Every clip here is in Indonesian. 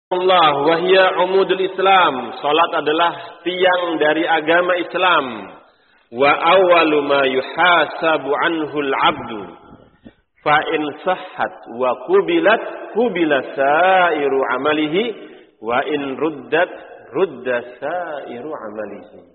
Allah wa hiya umudul Islam. Salat adalah tiang dari agama Islam. Wa awwalu ma yuhasabu anhu al-'abdu. Fa in sahhat wa qubila sa'iru amalihi wa in rudda sa'iru amalihi.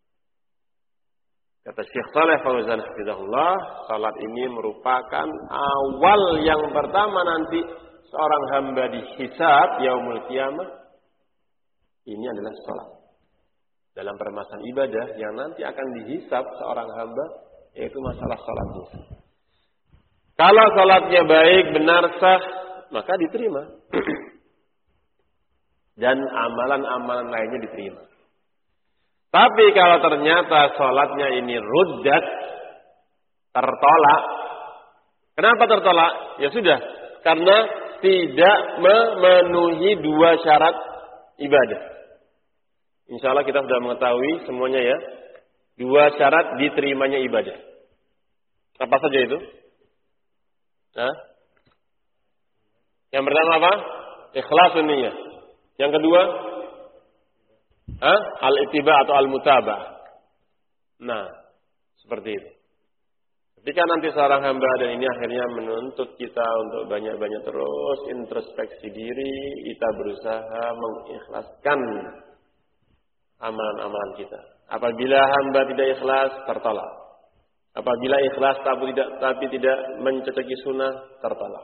Kata Syekh Shalih Fauzan hafizahullah, salat ini merupakan awal yang pertama nanti seorang hamba dihisab yaumul qiyamah. Ini adalah salat. Dalam permasalahan ibadah yang nanti akan dihisab seorang hamba, yaitu masalah salatnya. Kalau salatnya baik, benar, sah, maka diterima. Dan amalan-amalan lainnya diterima. Tapi kalau ternyata salatnya ini ruddat, tertolak. Kenapa tertolak? Ya sudah, karena tidak memenuhi dua syarat ibadah. Insya Allah kita sudah mengetahui semuanya ya. Dua syarat diterimanya ibadah. Apa saja itu? Hah? Yang pertama apa? Ikhlasun niyah. Yang kedua? Al-ittiba atau al-mutabah. Nah, seperti itu. Ketika nanti seorang hamba dan ini akhirnya menuntut kita untuk banyak-banyak terus introspeksi diri, kita berusaha mengikhlaskan amalan-amalan kita. Apabila hamba tidak ikhlas, tertolak. Apabila ikhlas tapi tidak mencocoki sunnah, tertolak.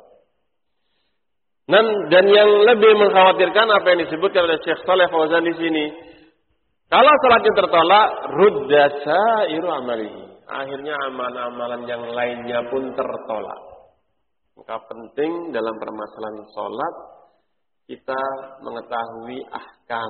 Dan yang lebih mengkhawatirkan apa yang disebutkan oleh Syekh Shalih Fauzan di sini. Kalau salatnya tertolak, rudda sa'iru amalihi. Akhirnya amalan-amalan yang lainnya pun tertolak. Maka penting dalam permasalahan salat kita mengetahui ahkam.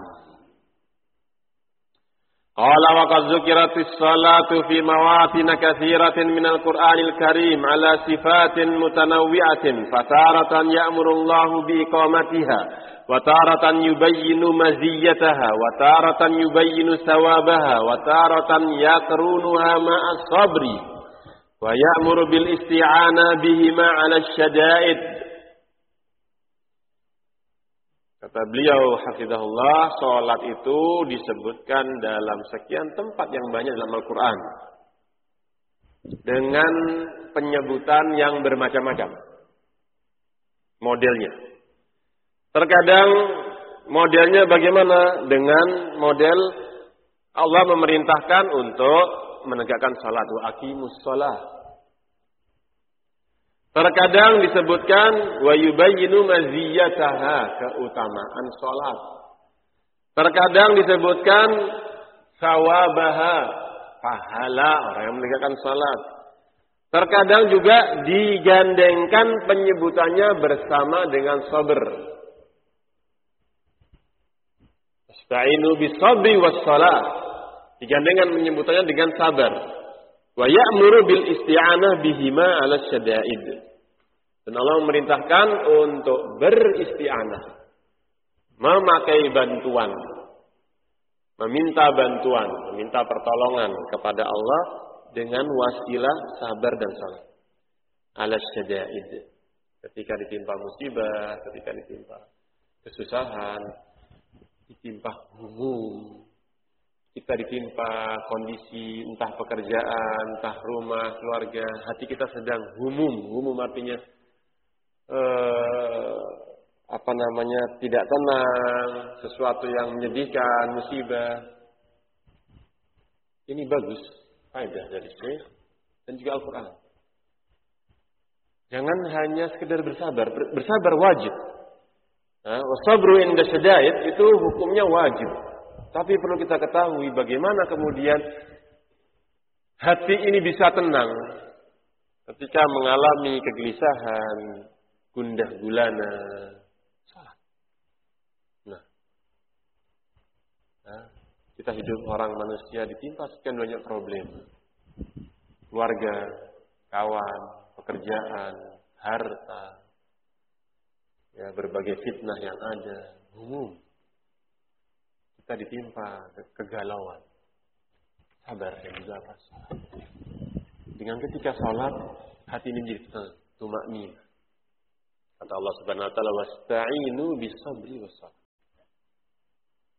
Qala wa qad dzukiratis salatu fi mawatin katsiratin minal Qur'anil Karim ala sifatin mutanawwi'atin fataratan ya'murullahu bi iqamatiha wa taratan yubayyinu maziyyataha wa taratan yubayyinu sawabaha wa taratan yakrunuha ma'as sabri wa ya'muru bil isti'ana bihima 'ala syada'id. Kata beliau hafizahullah, salat itu disebutkan dalam sekian tempat yang banyak dalam Al-Qur'an dengan penyebutan yang bermacam-macam modelnya. Terkadang modelnya bagaimana? Dengan model Allah memerintahkan untuk menegakkan salat, wa aqimus shalah. Terkadang disebutkan wa yubayyinu maziyyataha, keutamaan salat. Terkadang disebutkan sawabaha, pahala orang yang menegakkan salat. Terkadang juga digandengkan penyebutannya bersama dengan sabar. Ista'inu bis-sabri was-shalah. Digandengkan penyebutannya dengan sabar. Wa ya'muru bil isti'anah bihima 'ala syada'id. Dan Allah memerintahkan untuk beristi'anah, memakai bantuan, meminta bantuan, meminta pertolongan kepada Allah dengan wasilah sabar dan salat. 'Ala syada'id. Ketika ditimpa musibah, ketika ditimpa kesusahan, ditimpa humum, kita ditimpa kondisi entah pekerjaan, entah rumah, keluarga, hati kita sedang humum. Humum artinya tidak tenang, sesuatu yang menyedihkan, musibah. Ini bagus, faedah dari Syekh dan juga Al-Quran. Jangan hanya sekedar bersabar, bersabar wajib. Wasabru inda syada'id itu hukumnya wajib. Tapi perlu kita ketahui bagaimana kemudian hati ini bisa tenang ketika mengalami kegelisahan, gundah gulana, salat. Kita hidup orang manusia ditimpa sekian banyak problem. Keluarga, kawan, pekerjaan, harta, ya berbagai fitnah yang ada, umum. Kita ditimpa kegalauan. Sabar dan juga salat. Dengan ketika salat, hati ini menjadi tumakninah. Kata Allah Subhanahu wa taala, "Wasta'inu bis-sabri was-salah."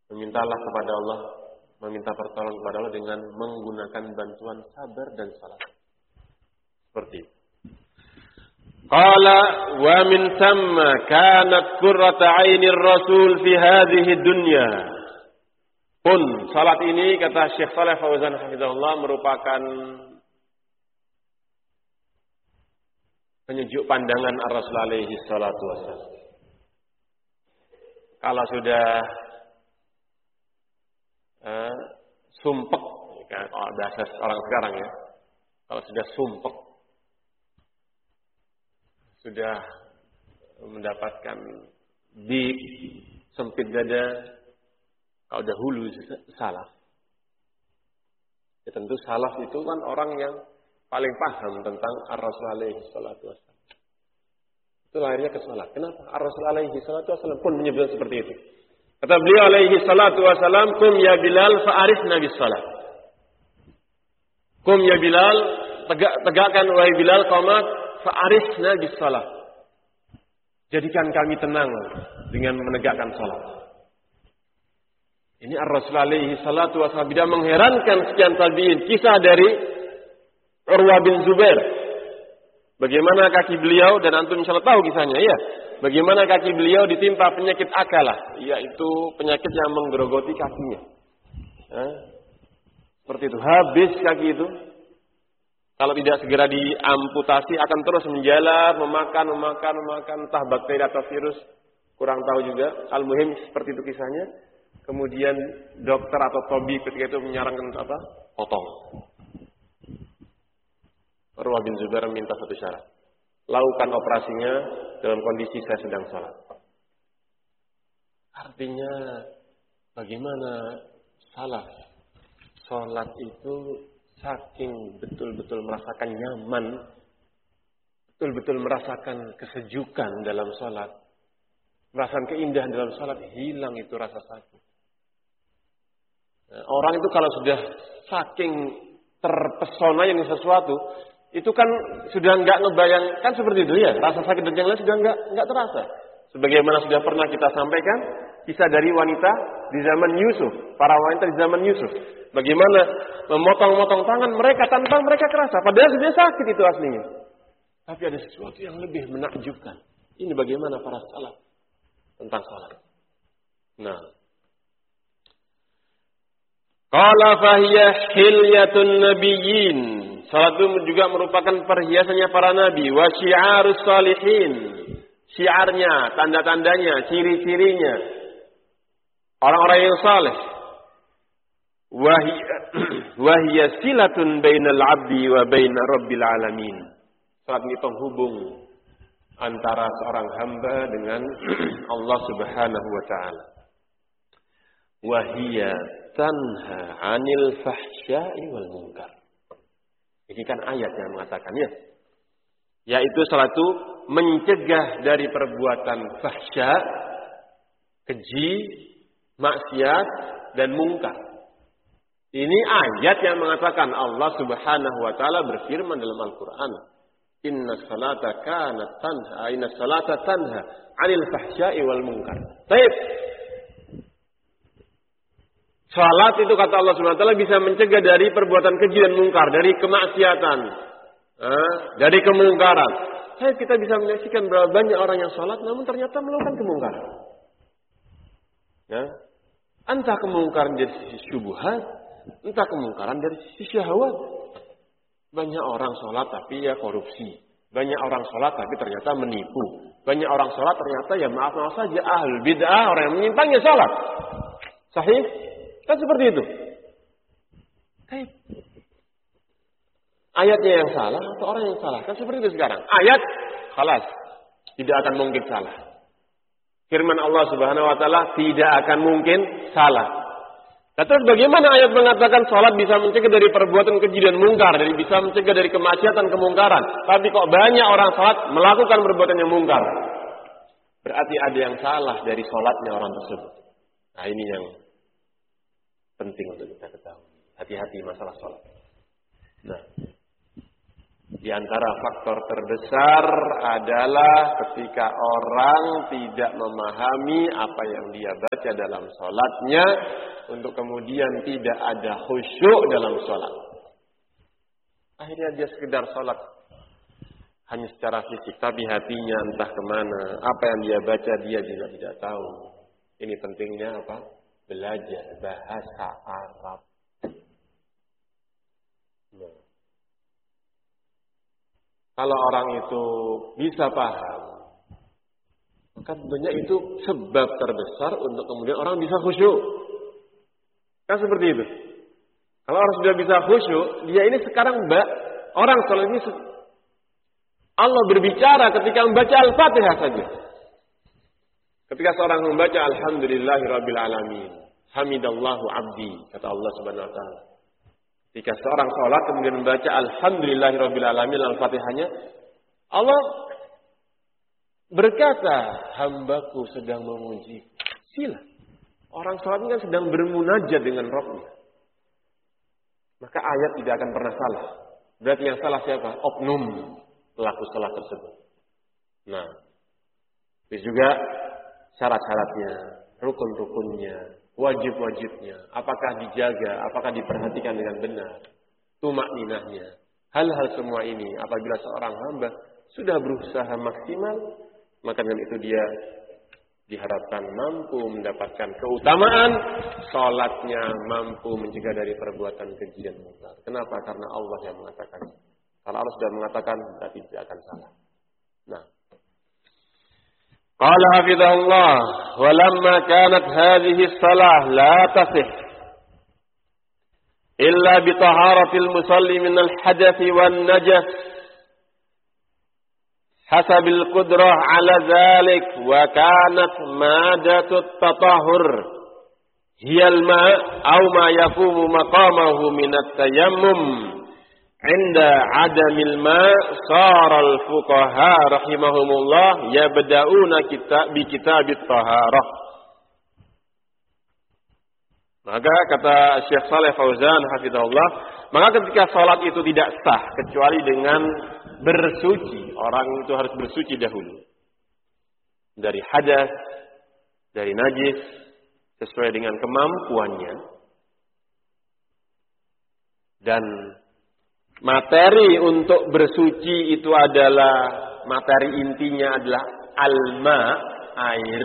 Memintalah kepada Allah, meminta pertolongan kepada Allah dengan menggunakan bantuan sabar dan salat. Seperti itu. Qala wa min thamma kanat qurratu 'ainir rasul fi hadhihi dunya. Pun salat ini kata Syekh Shalih Fauzan hafizahullah merupakan penyejuk pandangan Ar-Rasul alaihi salatu wassalam. Kalau sudah sumpek, kalau bahasa orang sekarang ya, kalau sudah sumpek, sudah mendapatkan di sempit dada, kalau dahulu salaf. Ya tentu salaf itu kan orang yang paling paham tentang Ar-Rasul alaihi salatu wassalam. Itu lahirnya ke salat. Kenapa? Ar-Rasul alaihi salatu wassalam pun menyebut seperti itu. Kata beliau alaihi salatu wassalam, "Kum ya Bilal fa'arifna bis salat." Kum ya Bilal, tegakkan wahai Bilal qamat fa'arifna bis salat. Jadikan kami tenang dengan menegakkan salat. Ini Ar-Rasul alaihi salatu wassalam tidak mengherankan sekian tabi'in. Kisah dari Urwah bin Zubair. Bagaimana kaki beliau, dan antum insyaallah tahu kisahnya ya. Bagaimana kaki beliau ditimpa penyakit akalah, yaitu penyakit yang menggerogoti kakinya. Seperti itu, habis kaki itu. Kalau tidak segera diamputasi akan terus menjalar, memakan, entah bakteri atau virus, kurang tahu juga. Al-muhim seperti itu kisahnya. Kemudian dokter atau tabib ketika itu menyarankan apa? Potong. Urwah bin Zubair minta satu syarat. Lakukan operasinya dalam kondisi saya sedang salat. Artinya bagaimana salaf salat itu saking betul-betul merasakan nyaman, betul-betul merasakan kesejukan dalam salat, merasakan keindahan dalam salat, hilang itu rasa sakit. Orang itu kalau sudah saking terpesona dengan sesuatu, itu kan sudah enggak ngebayang, kan seperti itu ya, rasa sakit dan yang lain sudah enggak terasa. Sebagaimana sudah pernah kita sampaikan kisah dari wanita di zaman Yusuf, para wanita di zaman Yusuf, bagaimana memotong-motong tangan mereka tanpa mereka kerasa, padahal sudah sakit itu aslinya. Tapi ada sesuatu yang lebih menakjubkan. Ini bagaimana para salaf tentang salat. Nah, qala fahiya hilyatun nabiyyin. Salat itu juga merupakan perhiasannya para nabi. Wa syi'arus salihin. Syiarnya, tanda-tandanya, ciri-cirinya orang-orang yang saleh. Wa hiya silatun bainal 'abdi wa baina rabbil alamin. Salat ini penghubung antara seorang hamba dengan Allah Subhanahu wa taala. Wa hiya tanha 'anil fahsya'i wal munkar. Ini kan ayat yang mengatakannya. Yaitu salat itu mencegah dari perbuatan fahsya, keji, maksiat, dan mungkar. Ini ayat yang mengatakan Allah Subhanahu wa taala berfirman dalam Al-Qur'an, "Inna salata kanat tanha, inna salata tanha 'anil fahsya'i wal munkar." Baik. Salat itu kata Allah Subhanahu wa taala bisa mencegah dari perbuatan keji dan mungkar, dari kemaksiatan, dari kemungkaran. Kita bisa menyaksikan berapa banyak orang yang salat namun ternyata melakukan kemungkaran. Entah kemungkaran dari sisi syubhat, entah kemungkaran dari sisi syahwat. Banyak orang salat tapi ya korupsi. Banyak orang salat tapi ternyata menipu. Banyak orang salat ternyata ya maaf saja ahlul bid'ah, orang yang menyimpangnya salat. Sahih? Kan seperti itu. Ayatnya yang salah atau orang yang salah? Kan seperti itu sekarang. Ayat, khalas. Tidak akan mungkin salah. Firman Allah Subhanahu wa taala tidak akan mungkin salah. Terus bagaimana ayat mengatakan salat bisa mencegah dari perbuatan keji dan mungkar, dari bisa mencegah dari kemaksiatan kemungkaran, tapi kok banyak orang salat melakukan perbuatan yang mungkar? Berarti ada yang salah dari salatnya orang tersebut. Nah, ini yang penting untuk kita ketahui. Hati-hati masalah salat. Nah, Di antara faktor terbesar adalah ketika orang tidak memahami apa yang dia baca dalam sholatnya, untuk kemudian tidak ada khusyuk dalam sholat. Akhirnya dia sekedar sholat hanya secara fisik, tapi hatinya entah kemana. Apa yang dia baca dia juga tidak tahu. Ini pentingnya apa? Belajar bahasa Arab. Nah. Kalau orang itu bisa paham, maka tentunya itu sebab terbesar untuk kemudian orang bisa khusyuk. Kan seperti itu. Kalau orang sudah bisa khusyuk, dia ini sekarang orang sholat ini Allah berbicara ketika membaca Al-Fatihah saja. Ketika seorang membaca Alhamdulillahirabbil alamin, hamidallahu abdi, kata Allah Subhanahu wa taala. Ketika seorang sholat kemudian membaca Alhamdulillahirabbil alamin Al-Fatihahnya, Allah berkata, hambaku sedang memuji. Sila. Orang sholat ini kan sedang bermunajat dengan Rabbnya. Maka ayat tidak akan pernah salah. Berarti yang salah siapa? Oknum pelaku sholat tersebut. Nah, itu juga syarat-syaratnya, rukun-rukunnya, wajib-wajibnya, apakah dijaga, apakah diperhatikan dengan benar, tumakninahnya. Hal-hal semua ini apabila seorang hamba sudah berusaha maksimal, maka dengan itu dia diharapkan mampu mendapatkan keutamaan, salatnya mampu mencegah dari perbuatan keji dan munkar. Kenapa? Karena Allah yang mengatakan. Kalau Allah sudah mengatakan, berarti tidak akan salah. Nah, qala hafizahullah, walamma kanat hadhihi shalah la tasih illa bi taharatil musalli min al hadath wan najas hasabil qudrah ala dhalik, wa kanat madatut tatahhur hiya al ma' aw ma yaqumu maqamahu min at-tayammum inda adamil ma' sara al fuqaha rahimahumullah yabda'una bi kitabit taharah. Maka kata Syekh Shalih Fauzan hafizahullah, maka ketika salat itu tidak sah kecuali dengan bersuci, orang itu harus bersuci dahulu dari hadas, dari najis, sesuai dengan kemampuannya. Dan materi untuk bersuci itu adalah, materi intinya adalah alma, air,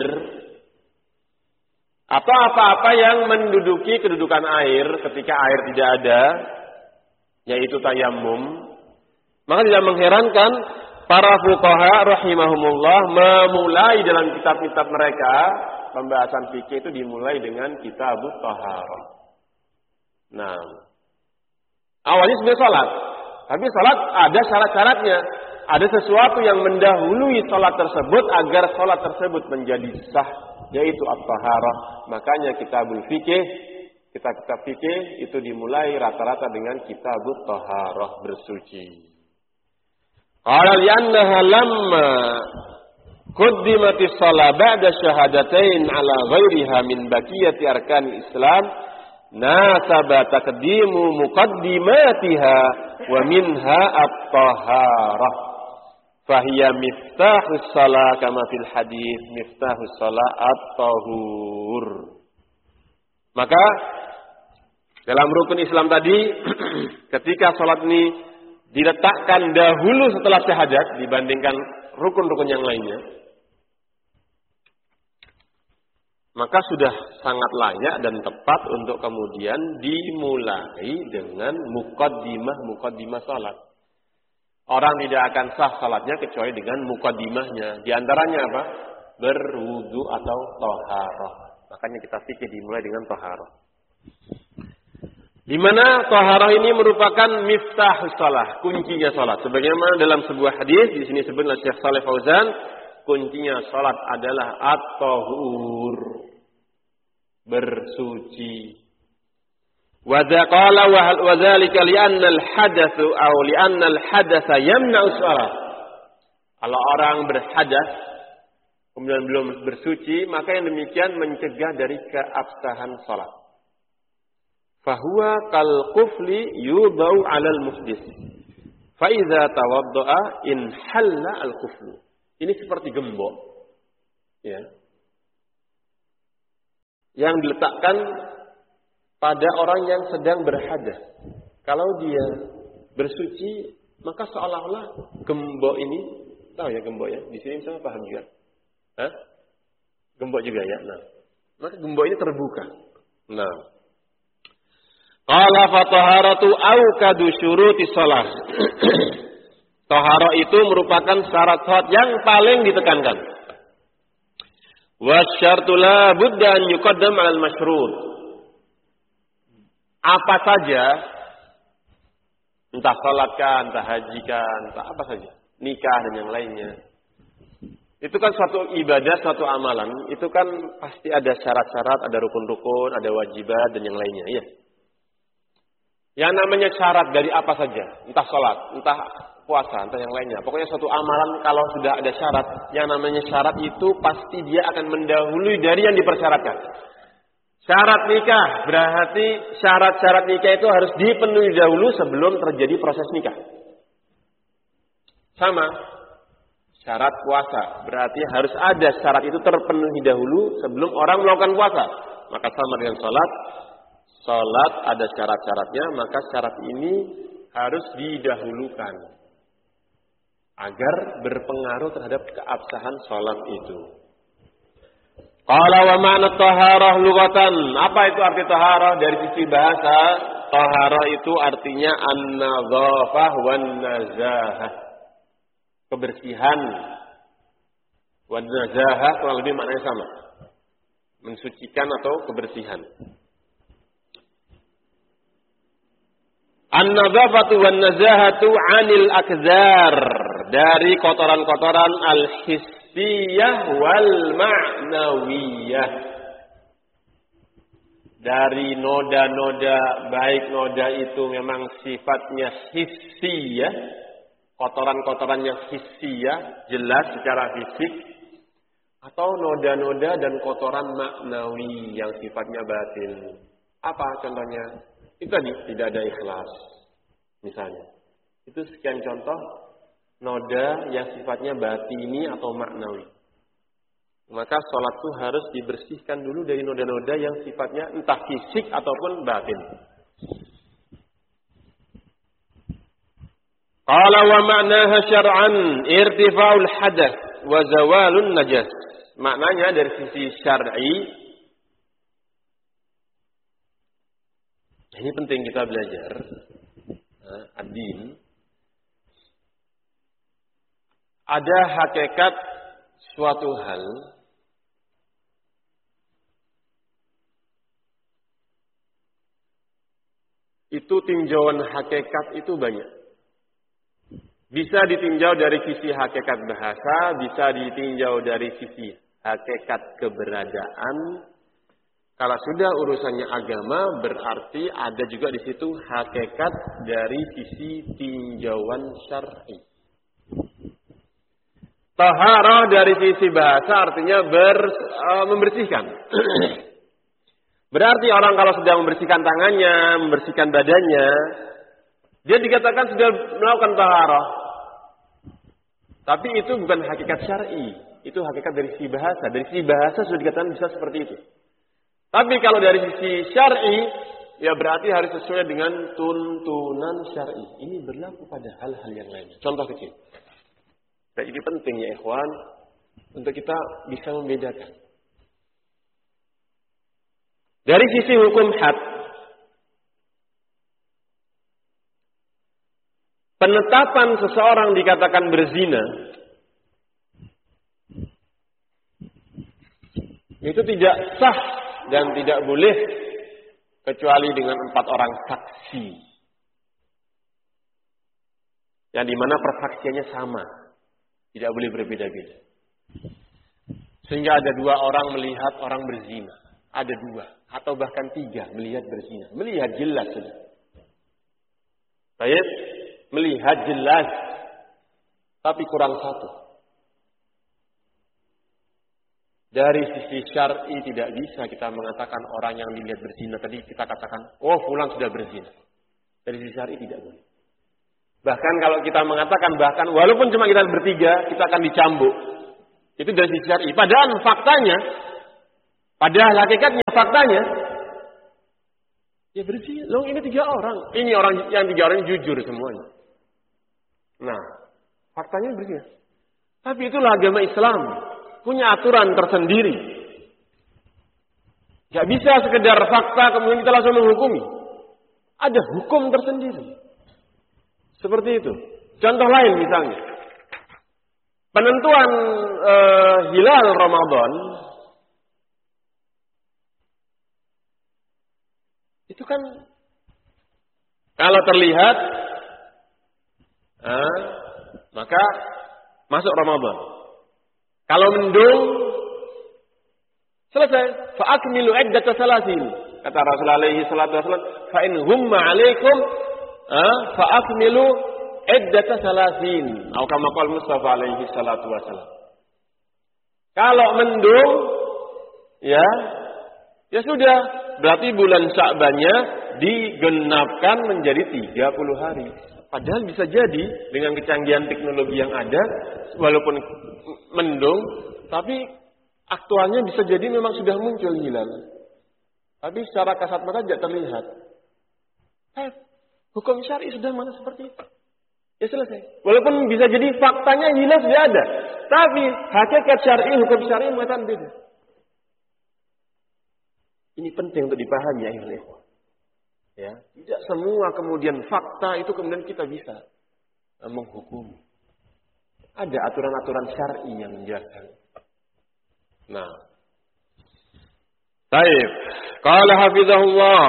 atau apa-apa yang menduduki kedudukan air ketika air tidak ada, yaitu tayammum. Maka tidak mengherankan para fuqaha rahimahumullah memulai dalam kitab-kitab mereka pembahasan fikih itu dimulai dengan kitabut taharah. Nah, awalnya sebenarnya salat, tapi salat ada syarat-syaratnya. Ada sesuatu yang mendahului salat tersebut agar salat tersebut menjadi sah, yaitu at-taharah. Makanya kitabul fikih, kitab-kitab fikih itu dimulai rata-rata dengan kitabut taharah, bersuci. Qala li'annaha lamma quddimatis shalah ba'da syahadatain ala ghairiha min baqiyati arkanil Islam nasaba taqdimu muqaddimatiha wa minha at-taharah fahiya miftahus shalah kama fil hadis miftahus shalah at-tahur. Maka dalam rukun Islam tadi ketika salat ini diletakkan dahulu setelah syahadat dibandingkan rukun-rukun yang lainnya, maka sudah sangat layak dan tepat untuk kemudian dimulai dengan muqaddimah salat. Orang tidak akan sah salatnya kecuali dengan muqaddimahnya. Di antaranya apa? Berwudu atau taharah. Makanya kita fikir dimulai dengan taharah. Di mana taharah ini merupakan miftahus shalah, kuncinya salat. Sebagaimana dalam sebuah hadis di sini disebut oleh Syekh Shalih Fauzan, kuncinya salat adalah at-tahur, bersuci. Wa qala wa dzalika li'anna al-hadatsu aw li'anna al-hadatsa yamna'u shalah. Kalau orang berhadas kemudian belum bersuci, maka yang demikian mencegah dari keabsahan salat. Fahuwa kal qufli yudau 'alal muhdis. Fa idza tawaddaa in halla al-kuflu. Ini seperti gembok. Ya. Yang diletakkan pada orang yang sedang berhadas. Kalau dia bersuci, maka seolah-olah gembok ini, tahu ya gembok ya? Di sini sama paham juga. Hah? Gembok juga ya. Nah, maka gembok ini terbuka. Nah, qala fa taharatu aukadu syuruti shalah. Taharah itu merupakan syarat salat yang paling ditekankan. Wa syartu la budda an yuqaddam 'ala al-masyrut. Apa saja, entah salatkah, entah hajikan, entah apa saja, nikah dan yang lainnya. Itu kan suatu ibadah, suatu amalan, itu kan pasti ada syarat-syarat, ada rukun-rukun, ada wajibat dan yang lainnya, ya. Yang namanya syarat dari apa saja, entah salat, entah puasa, entah yang lainnya. Pokoknya suatu amalan kalau sudah ada syarat, yang namanya syarat itu pasti dia akan mendahului dari yang dipersyaratkan. Syarat nikah, berarti syarat-syarat nikah itu harus dipenuhi dahulu sebelum terjadi proses nikah. Sama, syarat puasa, berarti harus ada syarat itu terpenuhi dahulu sebelum orang melakukan puasa. Maka sama dengan sholat. Sholat ada syarat-syaratnya, maka syarat ini harus didahulukan agar berpengaruh terhadap keabsahan sholat itu. Qala wa ma'na taharah lughatan. Apa itu arti taharah dari sisi bahasa? Taharah itu artinya an-nadzafah wan nazahah. Kebersihan. Wan nazahah kurang lebih maknanya sama. Mensucikan atau kebersihan. An-nadzafatu wan nazahatu 'anil akdzar. Dari kotoran-kotoran al-hissiyah wal ma'nawiyah. Dari noda-noda, baik noda itu memang sifatnya hissiyah, kotoran-kotoran yang hissiyah, jelas secara fisik, atau noda-noda dan kotoran maknawi yang sifatnya batin. Apa contohnya? Itu tadi, tidak ada ikhlas. Misalnya. Itu sekian contoh noda yang sifatnya batini atau maknawi. Maka sholat itu harus dibersihkan dulu dari noda-noda yang sifatnya entah fisik ataupun batin. Qala wa ma'naha syar'an irtifa'ul hadath wa zawalun najas. Maknanya dari sisi syar'i, ini penting kita belajar ad-din. Ada hakikat suatu hal itu tinjauan hakikat itu banyak. Bisa ditinjau dari sisi hakikat bahasa, bisa ditinjau dari sisi hakikat keberadaan. Kalau sudah urusannya agama, berarti ada juga di situ hakikat dari sisi tinjauan syar'i. Taharah dari sisi bahasa artinya membersihkan. Berarti orang kalau sedang membersihkan tangannya, membersihkan badannya, dia dikatakan sudah melakukan taharah. Tapi itu bukan hakikat syar'i, itu hakikat dari sisi bahasa. Dari sisi bahasa sudah dikatakan bisa seperti itu. Tapi kalau dari sisi syar'i, ya berarti harus sesuai dengan tuntunan syar'i. Ini berlaku pada hal-hal yang lainnya. Contoh kecil. Dan ini penting ya ikhwan, untuk kita bisa membedakan. Dari sisi hukum had, penetapan seseorang dikatakan berzina, itu tidak sah dan tidak boleh kecuali dengan 4 orang saksi. Yang dimana persaksiannya sama. Tidak boleh berbeda-beda. Sehingga ada 2 orang melihat orang berzina. Ada 2 atau bahkan 3 melihat berzina. Melihat jelas sudah. Baik, melihat jelas. Tapi kurang 1. Dari sisi syar'i tidak bisa kita mengatakan orang yang dilihat berzina. Tadi kita katakan, oh fulan sudah berzina. Dari sisi syar'i tidak boleh. Bahkan kalau kita mengatakan bahkan walaupun cuma kita bertiga, kita akan dicambuk. Itu dari sisi syar'i. Padahal hakikatnya faktanya, ya berzina. Loh ini 3 orang. Ini yang 3 orang jujur semuanya. Nah, faktanya berzina. Tapi itulah agama Islam. Punya aturan tersendiri. Gak bisa sekedar fakta kemudian kita langsung menghukumi. Ada hukum tersendiri. Seperti itu. Contoh lain misalnya. Penentuan hilal Ramadan. Itu kan kalau terlihat maka masuk Ramadan. Kalau mendung selesai. Fa'akmilu iddata salasin. Kata Rasulullah alaihi salatu wasallam, fa in humma 'alaikum fa'akmilu iddata salasin. Atau kama qala Mustafa alaihi salatu wasallam. Kalau mendung ya sudah, berarti bulan Sya'bannya digenapkan menjadi 30 hari. Padahal bisa jadi dengan kecanggihan teknologi yang ada, walaupun mendung, tapi aktualnya bisa jadi memang sudah muncul hilal. Tapi secara kasat mata tidak terlihat. Hukum syar'i sudah mana seperti itu. Ya selesai. Walaupun bisa jadi faktanya hilal sudah ada. Tapi hakikat syar'i, hukum syar'i mengatakan beda. Ini penting untuk dipahami ya ikhwan. Ya, tidak semua kemudian fakta itu kemudian kita bisa menghukum. Ada aturan-aturan syar'i yang menjelaskan. Nah, baik. Qala hafizahullah.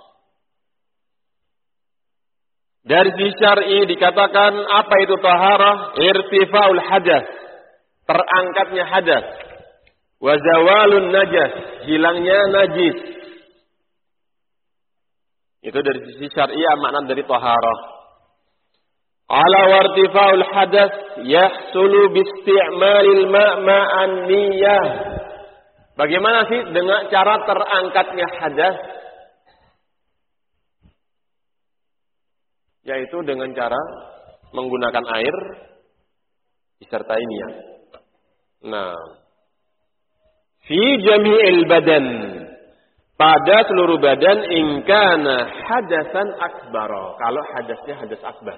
Dari sisi syar'i dikatakan apa itu taharah? Irtifaul hadas. Terangkatnya hadas. Wa zawalun najas. Hilangnya najis. Itu dari sisi syar'iyyah makna dari taharah. Ala wartifaul hadas yahsulu biisti'malil ma'an niyyah. Bagaimana sih dengan cara terangkatnya hadas? Yaitu dengan cara menggunakan air disertai niat. Nah, fi jami'il badan. Pada seluruh badan ingkana hadasan akbaro. Kalau hadasnya hadas akbar.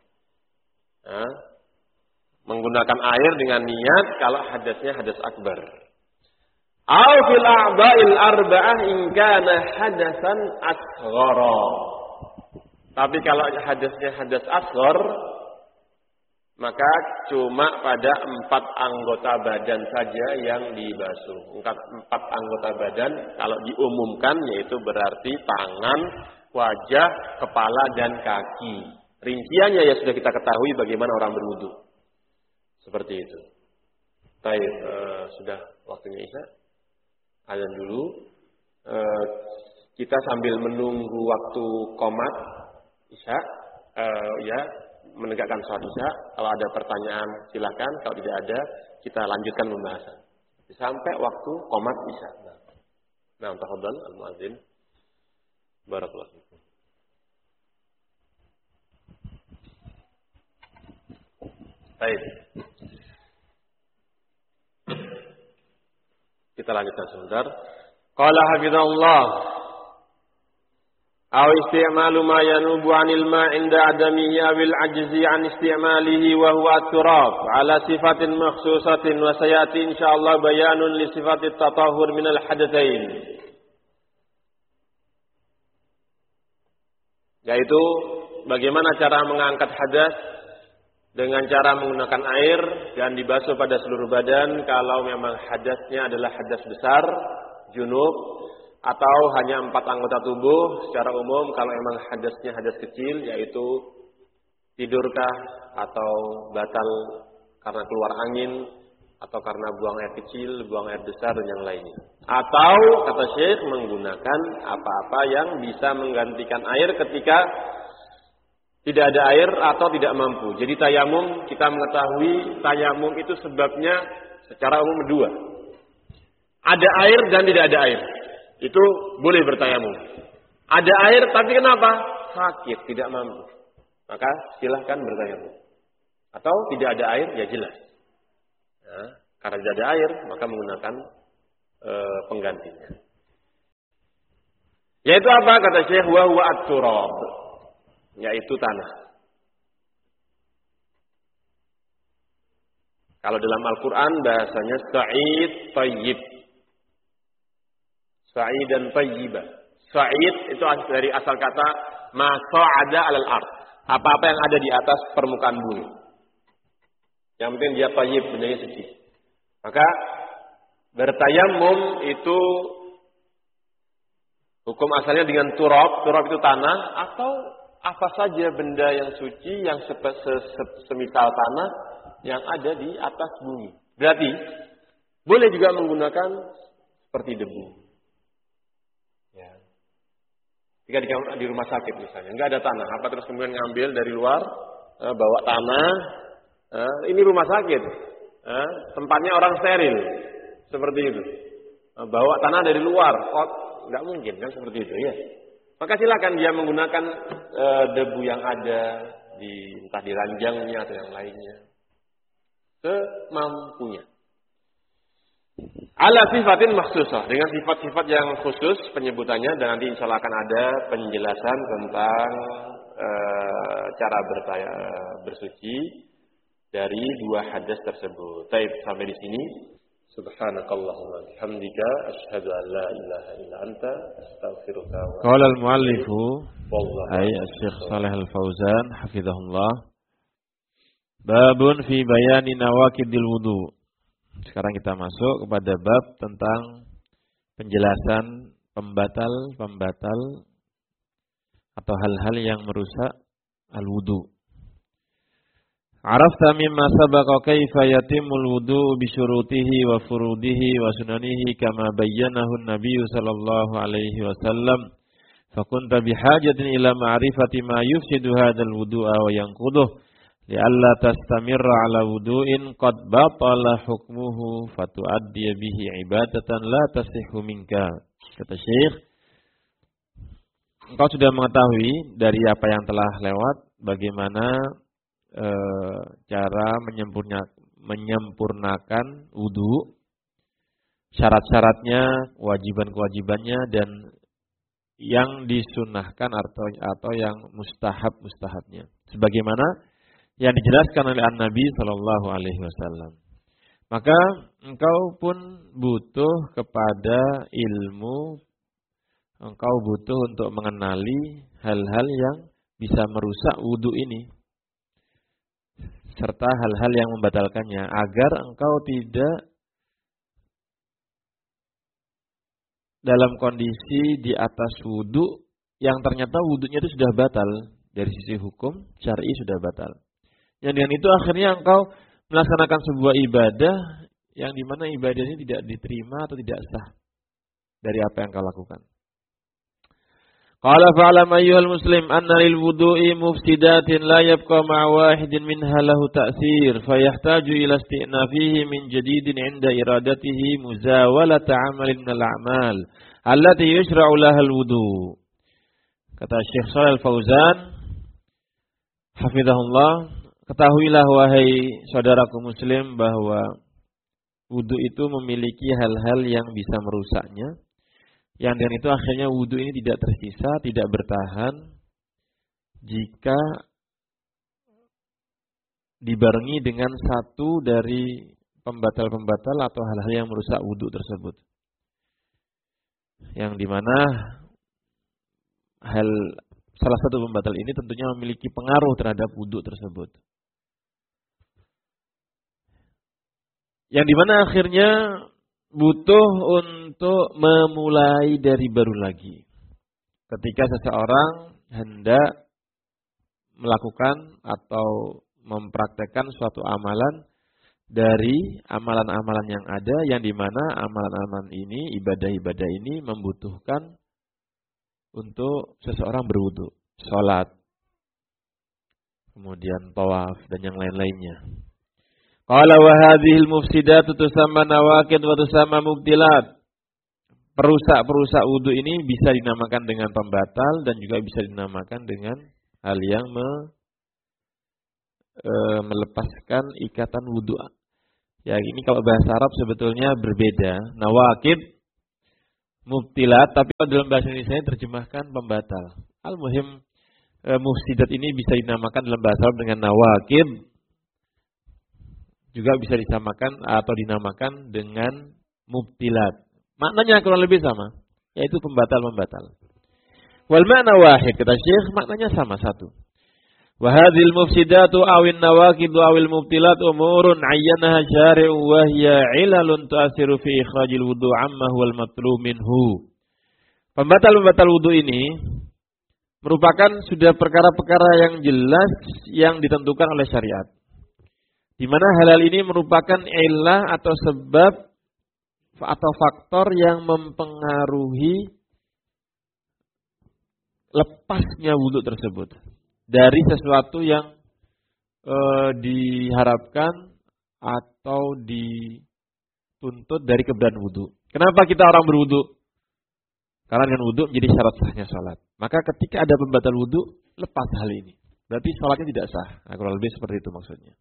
Menggunakan air dengan niat kalau hadasnya hadas akbar. Au fil a'dha'il arba'ah ingkana hadasan asghara. Tapi kalau hadasnya hadas asghar, maka cuma pada 4 anggota badan saja yang dibasuh. 4 anggota badan kalau diumumkan yaitu berarti tangan, wajah, kepala dan kaki. Rinciannya ya sudah kita ketahui bagaimana orang berwudu. Seperti itu. Baik, sudah waktunya Isya. Azan dulu. Kita sambil menunggu waktu qomat Isya, ya menegakkan sholat Isya. Kalau ada pertanyaan silakan, kalau tidak ada kita lanjutkan pembahasan sampai waktu qomat Isya. Nah, tafadhal al-muadzin. Barakallahu fikum. Baik. Kita lanjutkan sebentar. Qala hafizahullah. Aw isti'malu ma yanubu 'anil ma' 'inda adamihi awil 'ajzi 'an isti'malihi wa huwa at-turab 'ala sifatin makhsusatin wa sayati insyaallah bayanun li sifatit tatahhur minal hadatsain. Yaitu bagaimana cara mengangkat hadas dengan cara menggunakan air dan dibasuh pada seluruh badan kalau memang hadasnya adalah hadas besar, junub, atau hanya 4 anggota tubuh secara umum. Kalau memang hadasnya hadas kecil yaitu tidurkah atau batal karena keluar angin atau karena buang air kecil, buang air besar dan yang lainnya. Atau kata Syekh menggunakan apa-apa yang bisa menggantikan air ketika tidak ada air atau tidak mampu. Jadi tayamum, kita mengetahui tayamum itu sebabnya secara umum 2. Ada air dan tidak ada air. Itu boleh bertayamum. Ada air tapi kenapa? Sakit, tidak mampu. maka silahkan bertayamum. Atau tidak ada air, ya jelas. Ya, karena tidak ada air, maka menggunakan penggantinya. Yaitu apa? Kata Syekh, wa huwa at-turab, yaitu tanah. Kalau dalam Al-Quran bahasanya sa'id tayyib. Sa'id dan tayyibah. Sa'id itu dari asal kata ma sa'ada 'alal ard. Apa-apa yang ada di atas permukaan bumi. Yang penting dia tayyib, benarnya suci. Maka bertayamum itu hukum asalnya dengan turab. Turab itu tanah atau apa saja benda yang suci yang semisal tanah yang ada di atas bumi. Berarti boleh juga menggunakan seperti debu. Ya. Jika di rumah sakit misalnya, nggak ada tanah, apa terus kemudian ngambil dari luar, bawa tanah, ini rumah sakit, tempatnya orang steril, seperti itu. Bawa tanah dari luar, nggak mungkin kan seperti itu ya. Maka silakan dia menggunakan debu yang ada entah di ranjangnya atau yang lainnya, semampunya. Ala sifatin makhsusah, dengan sifat-sifat yang khusus penyebutannya, dan nanti insyaallah akan ada penjelasan tentang cara bersuci dari dua hadas tersebut. Baik, sampai di sini. Subhanakallahumma bihamdika asyhadu an la ilaha illa anta astaghfiruka wa atubu ilaik. Qala al-muallifu ay Syekh Shalih Al-Fauzan hafizahullah, babun fi bayani nawaqidil wudu. Sekarang kita masuk kepada bab tentang penjelasan pembatal atau hal-hal yang merusak al-wudu. Arafta mimma sabaqa kaifa yatimul wudu bi syurutihi wa furudihi wa sunanihi kama bayyanahu an-nabiy sallallahu alaihi wasallam. Fakunta bihajatin ila ma'rifati ma yufsidu hadzal wudu'a wa yanquduh li'alla tastamirra ala wudu'in qad batala hukmuhu fatu'addi bihi ibadatan la tasihhu minka. Kata Syekh, engkau sudah mengetahui dari apa yang telah lewat bagaimana cara menyempurnakan wudu, syarat-syaratnya, kewajiban-kewajibannya, dan yang disunahkan atau yang mustahab-mustahabnya. Sebagaimana yang dijelaskan oleh An-Nabi Sallallahu Alaihi Wasallam. Maka engkau pun butuh kepada ilmu, engkau butuh untuk mengenali hal-hal yang bisa merusak wudu ini, serta hal-hal yang membatalkannya, agar engkau tidak dalam kondisi di atas wudu yang ternyata wudunya itu sudah batal dari sisi hukum syar'i, sudah batal. Yang dengan itu akhirnya engkau melaksanakan sebuah ibadah yang dimana ibadah ini tidak diterima atau tidak sah dari apa yang engkau lakukan. Qala fa'alam ayyuhal muslim anna lil wudu'i mufsidatin la yabqa ma'a wahidin minha lahu ta'sir fayahtaju ila isti'nafihi min jadidin 'inda iradatihi muzawalata 'amalin minal a'mal allati yushra'u laha al-wudu'. Kata Syekh Shalih Al-Fauzan hafizahullah, ketahuilah wahai saudaraku muslim bahwa wudu itu memiliki hal-hal yang bisa merusaknya, yang dengan itu akhirnya wudu ini tidak tersisa, tidak bertahan jika dibarengi dengan satu dari pembatal-pembatal atau hal-hal yang merusak wudu tersebut. Yang dimana salah satu pembatal ini tentunya memiliki pengaruh terhadap wudu tersebut. Yang dimana akhirnya butuh untuk memulai dari baru lagi. Ketika seseorang hendak melakukan atau mempraktekkan suatu amalan dari amalan-amalan yang ada, yang dimana amalan-amalan ini, ibadah-ibadah ini membutuhkan untuk seseorang berwudu, sholat, kemudian tawaf dan yang lain-lainnya. Qala wa hadhil mufsidatu tusamma nawaqid wa tusamma mubtilat. Perusak-perusak wudu ini bisa dinamakan dengan pembatal dan juga bisa dinamakan dengan hal yang melepaskan ikatan wudu. Ya, ini kalau bahasa Arab sebetulnya berbeda. Nawaqid, mubtilat, tapi dalam bahasa Indonesia terjemahkan pembatal. Al-muhim mufsidat ini bisa dinamakan dalam bahasa Arab dengan nawaqid, juga bisa disamakan atau dinamakan dengan mubtilat. Maknanya kurang lebih sama, yaitu pembatal-pembatal. Wal ma'na wahid, kata Syekh, maknanya sama, satu. Wa hadhil mufsidatu awin nawaqidu awil mubtilat umurun ayyanaha syari'u wa hiya ilalun tu'asiru fi ikhrajil wudu' amma huwal matlub minhu. Pembatal-pembatal wudu ini merupakan sudah perkara-perkara yang jelas yang ditentukan oleh syariat. Di mana hal ini merupakan illah atau sebab atau faktor yang mempengaruhi lepasnya wudu tersebut dari sesuatu yang diharapkan atau dituntut dari keberadaan wudu. Kenapa kita orang berwudu? Karena dengan wudu menjadi syarat sahnya salat. Maka ketika ada pembatal wudu, lepas hal ini. Berarti salatnya tidak sah. Nah, kurang lebih seperti itu maksudnya.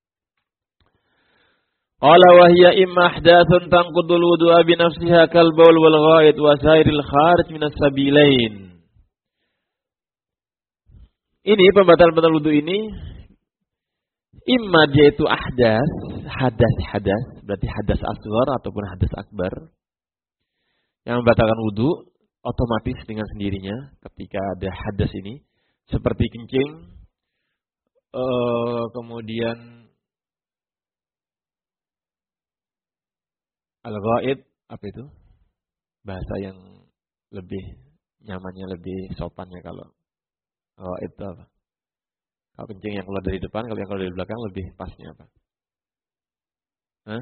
Qala wa hiya imma ahdatsun tanqudul wudu'a bi nafsiha kal baul wal ghaid wa sairil kharij minas sabilain. Ini pembatal-pembatal wudu ini imma dia itu hadas, berarti hadas asghar ataupun hadas akbar yang membatalkan wudu otomatis dengan sendirinya ketika ada hadas ini seperti kencing, kemudian al-ghaid, apa itu? Bahasa yang lebih nyamannya, lebih sopannya kalau itu apa? Kalau kencing yang keluar dari depan, kalau yang keluar dari belakang lebih pasnya apa? Hah?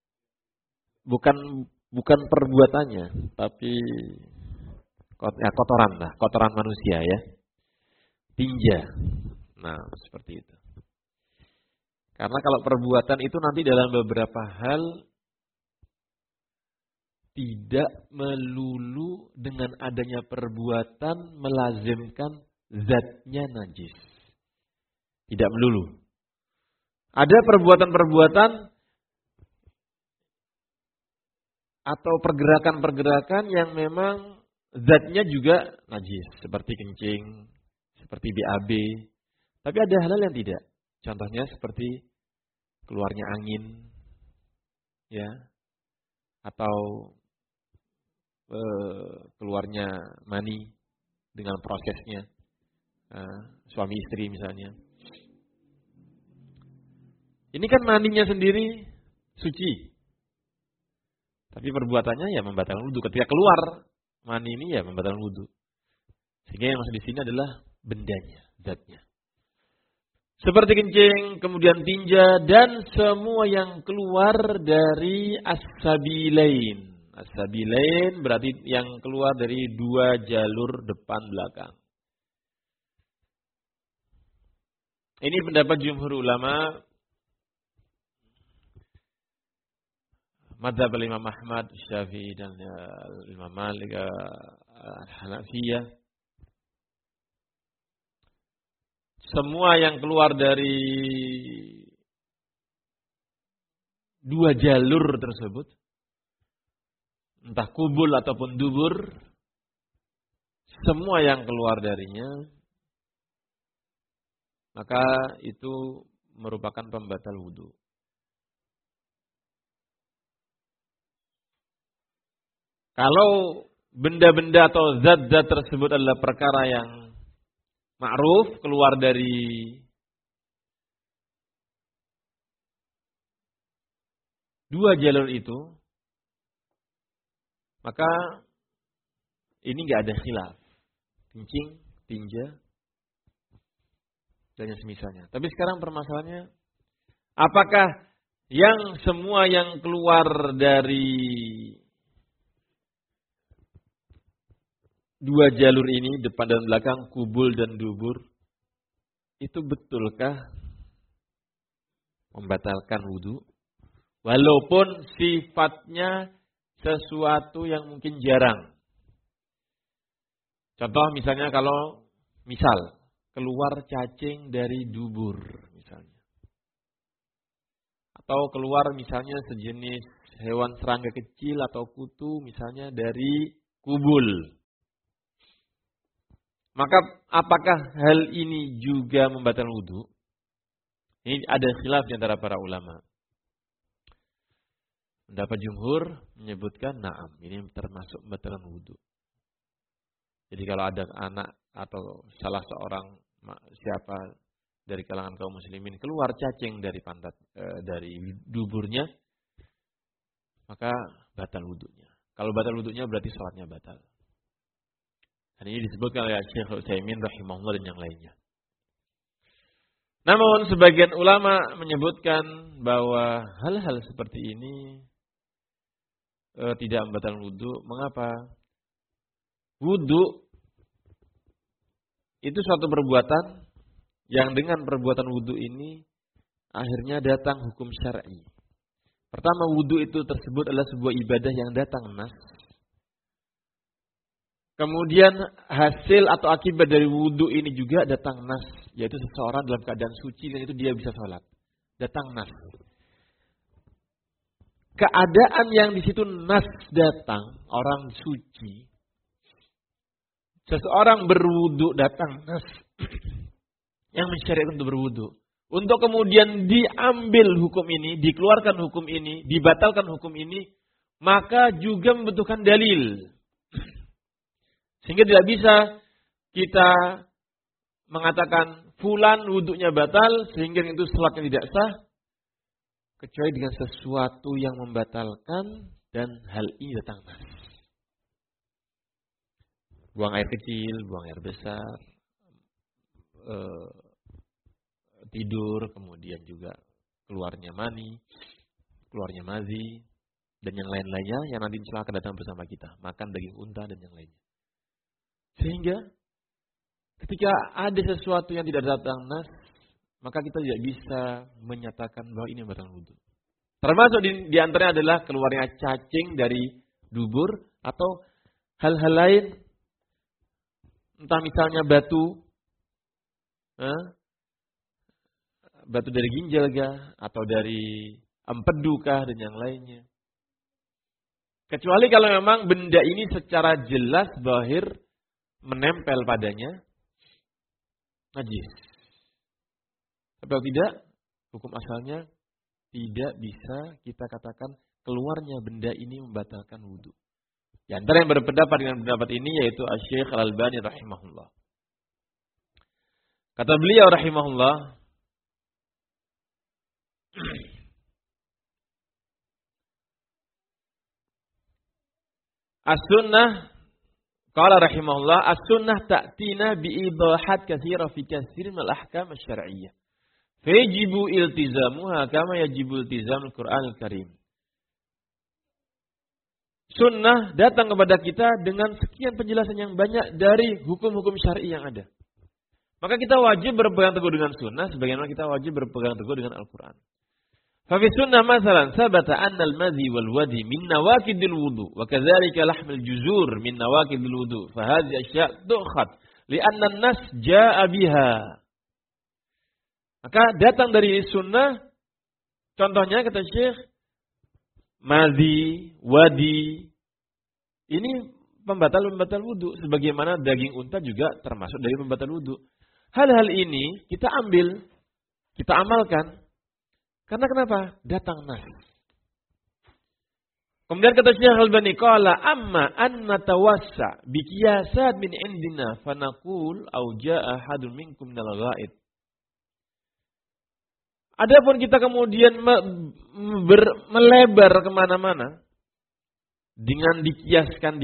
Bukan perbuatannya, tapi kotoran lah, kotoran manusia ya. Tinja. Nah, seperti itu. Karena kalau perbuatan itu nanti dalam beberapa hal tidak melulu dengan adanya perbuatan melazimkan zatnya najis. Tidak melulu. Ada perbuatan-perbuatan atau pergerakan-pergerakan yang memang zatnya juga najis. Seperti kencing, seperti BAB. Tapi ada hal-hal yang tidak. Contohnya seperti keluarnya angin, ya, atau keluarnya mani dengan prosesnya. Suami istri misalnya. Ini kan maninya sendiri suci. Tapi perbuatannya ya membatalkan wudu. Ketika keluar mani ini ya membatalkan wudu. Sehingga yang maksud di sini adalah bendanya, zatnya. Seperti kencing, kemudian tinja dan semua yang keluar dari as-sabilain. As-sabilain berarti yang keluar dari dua jalur depan belakang. Ini pendapat jumhur ulama madzhab Imam Ahmad, Syafi'i dan Imam Malik, Al-Hanafiyah. Semua yang keluar dari dua jalur tersebut, entah kubul ataupun dubur, semua yang keluar darinya, maka itu merupakan pembatal wudu. Kalau benda-benda atau zat-zat tersebut adalah perkara yang ma'ruf, keluar dari dua jalur itu, maka ini nggak ada khilaf. Kencing, tinja, dan yang semisalnya. Tapi sekarang permasalahannya, apakah yang semua yang keluar dari dua jalur ini, depan dan belakang, kubul dan dubur, itu betulkah membatalkan wudu? Walaupun sifatnya sesuatu yang mungkin jarang. Contoh misalnya kalau keluar cacing dari dubur misalnya. atau keluar misalnya sejenis hewan serangga kecil atau kutu misalnya dari kubul. Maka apakah hal ini juga membatalkan wudu? Ini ada khilaf di antara para ulama. Pendapat jumhur menyebutkan na'am, ini termasuk membatalkan wudu. Jadi kalau ada anak atau salah seorang siapa dari kalangan kaum muslimin keluar cacing dari pantat dari duburnya, maka batal wudunya. Kalau batal wudunya berarti salatnya batal. Dan ini disebutkan oleh Syekh Utsaimin rahimahullah dan yang lainnya. Namun sebagian ulama menyebutkan bahwa hal-hal seperti ini tidak membatalkan wudu. Mengapa? Wudu itu suatu perbuatan yang dengan perbuatan wudu ini akhirnya datang hukum syar'i. Pertama, wudu itu tersebut adalah sebuah ibadah yang datang nas. Kemudian hasil atau akibat dari wudu ini juga datang nas, yaitu seseorang dalam keadaan suci dan itu dia bisa sholat. Datang nas. Keadaan yang di situ nas datang, orang suci. Seseorang berwudu datang nas yang mensyariatkan untuk berwudu. Untuk kemudian diambil hukum ini, dikeluarkan hukum ini, dibatalkan hukum ini, maka juga membutuhkan dalil. Sehingga tidak bisa kita mengatakan fulan wudunya batal sehingga itu salatnya tidak sah kecuali dengan sesuatu yang membatalkan dan hal ini datang nas. Buang air kecil, buang air besar, tidur, kemudian juga keluarnya mani, keluarnya mazi, dan yang lain-lainnya yang nanti insya Allah akan datang bersama kita. Makan daging unta dan yang lainnya. Sehingga ketika ada sesuatu yang tidak datang nas, maka kita tidak bisa menyatakan bahwa ini batal wudu. Termasuk di antaranya adalah keluarnya cacing dari dubur atau hal-hal lain, entah misalnya batu dari ginjal kah, atau dari empedu kah, dan yang lainnya. Kecuali kalau memang benda ini secara jelas zahir menempel padanya najis. Tapi kalau tidak, hukum asalnya tidak bisa kita katakan keluarnya benda ini membatalkan wudu. Di antara yang berpendapat dengan pendapat ini yaitu Asy-Syaikh Al-Albani rahimahullah. Kata beliau rahimahullah, as-sunnah, qala rahimahullah, as-sunnah ta'tina bi'ibahat katsira fi katsirin minal ahkam asy-syar'iyyah. Fayajibu iltizamuha kama yajibu iltizamul Qur'anil Karim. Sunnah datang kepada kita dengan sekian penjelasan yang banyak dari hukum-hukum syar'i yang ada. Maka kita wajib berpegang teguh dengan sunnah sebagaimana kita wajib berpegang teguh dengan Al-Quran. Fa fi sunnah masalan sabata anna al-madhi wal wadi min nawaqidil wudu wa kadzalika lahmul juzur min nawaqidil wudu fa hadhihi asya' tu'khad li'anna an-nas jaa'a biha. Maka datang dari sunnah, contohnya kata Syekh, madhi, wadi, ini pembatal wudu. Sebagaimana daging unta juga termasuk dari pembatal wudu. Hal-hal ini kita ambil, kita amalkan. Karena kenapa? Datang nas. Kemudian kata Syekh Al-Albani, qala amma an natawassa bi qiyasat min indina fa naqul au jaa ahadun minkum minal ghaid. Adapun kita kemudian melebar kemana-mana dengan dikiaskan.